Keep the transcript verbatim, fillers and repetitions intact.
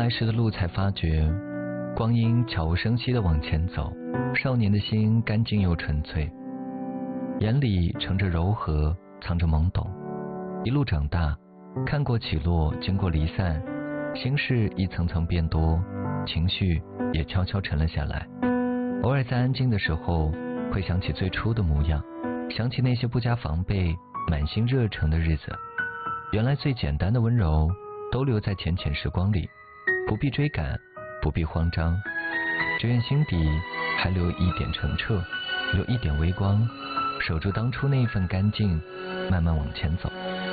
来时的路，才发觉光阴悄无声息地往前走，少年的心干净又纯粹，眼里盛着柔和，藏着懵懂。一路长大，看过起落，经过离散，心事一层层变多，情绪也悄悄沉了下来。偶尔在安静的时候，会想起最初的模样，想起那些不加防备、满心热诚的日子。原来最简单的温柔都留在浅浅时光里，不必追赶，不必慌张，只愿心底还留一点澄澈，留一点微光，守住当初那份干净，慢慢往前走。